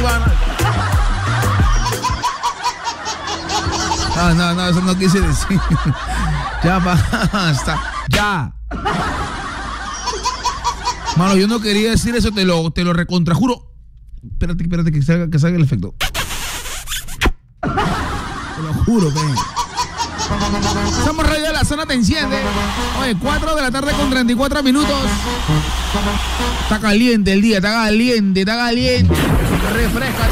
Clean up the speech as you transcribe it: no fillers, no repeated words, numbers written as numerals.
Ivana. No, eso no quise decir. Ya basta. Ya. Mano, yo no quería decir eso, te lo recontrajuro. Espérate que salga el efecto. Te lo juro, ven. Somos Radio de la Zona, te enciende. Oye, 4 de la tarde con 34 minutos. Está caliente el día, está caliente. Refresca.